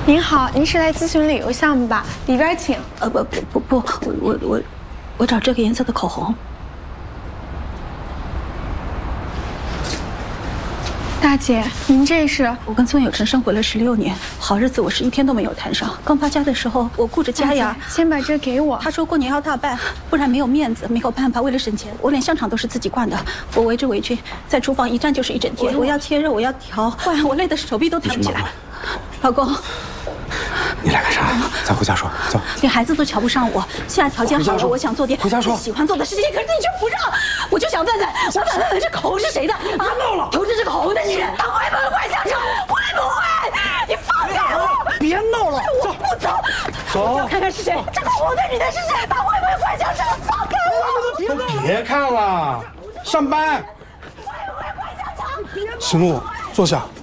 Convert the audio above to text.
您好，您是来咨询旅游项目吧？里边请。 不，我找这个颜色的口红。 大姐，您这是？ 我跟孙有成生活了16年，好日子我是一天都没有谈上。刚发家的时候，我顾着家呀， 先把这给我。 他说过年要大办，不然没有面子，没有办法。为了省钱，我连香肠都是自己灌的。我围着围裙，在厨房一站就是一整天。我要切肉，我要调，我累得手臂都抬不起来。老公。 你来干啥？咱回家说，走。 连孩子都瞧不上我，现在条件好了，我想做点回家说喜欢做的事情，可是你却不让。我就想问问，我想问问这口红是谁的？别闹了！ 涂着这个口红的女人，她会不会换香肠？会不会？你放开我！ 别闹了！ 我不走。 走。 我要看看是谁，这口红的女人是谁？她会不会换香肠？放开我！ 别看了，上班。 会不会换香肠？ 石木，坐下。